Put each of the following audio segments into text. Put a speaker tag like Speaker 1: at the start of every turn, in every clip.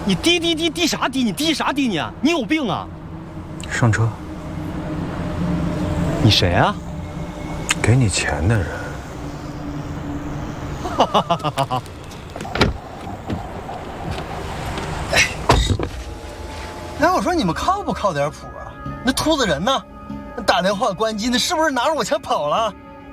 Speaker 1: 你滴啥滴？你滴啥滴你？你有病啊！
Speaker 2: 上车。
Speaker 1: 你谁啊？
Speaker 2: 给你钱的人。
Speaker 1: 哈哈哈哈哈！
Speaker 3: 哎，我说你们靠不靠点谱啊？那秃子人呢？打电话关机，那是不是拿着我钱跑了？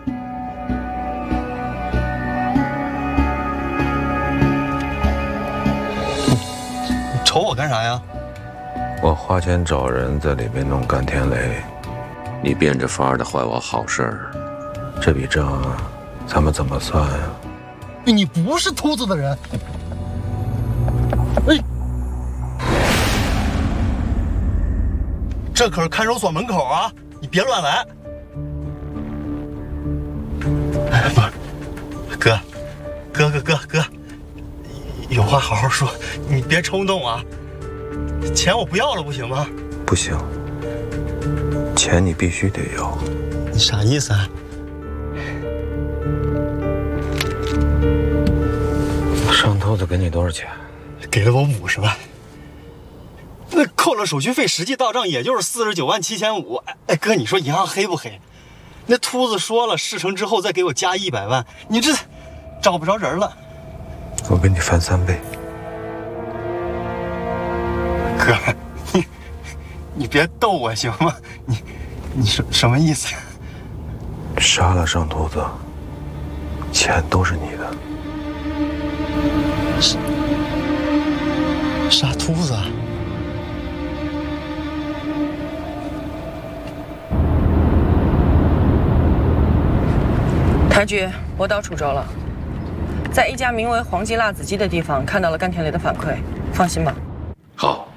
Speaker 3: 你瞅我干啥呀？
Speaker 2: 我花钱找人在里面弄甘天雷，你变着法儿的坏我好事儿，这笔账咱们怎么算呀？
Speaker 3: 你不是秃子的人。哎，这可是看守所门口啊！你别乱来。哎，不是，哥，有话好好说，你别冲动啊。钱我不要了，不行吗？
Speaker 2: 不行，钱你必须得要。
Speaker 3: 你啥意思啊？
Speaker 2: 上头子给你多少钱？
Speaker 3: 给了我50万。那扣了手续费，实际到账也就是49.75万。哎，哥，你说银行黑不黑？那秃子说了，事成之后再给我加100万，你这找不着人了。
Speaker 2: 我给你翻3倍。
Speaker 3: 哥，你别逗我行吗？你什么意思？
Speaker 2: 杀了上秃子，钱都是你的。
Speaker 3: 杀秃子？
Speaker 4: 台局，我到楚州了，在一家名为黄记辣子鸡的地方看到了甘田雷的反馈，放心吧。
Speaker 2: 好。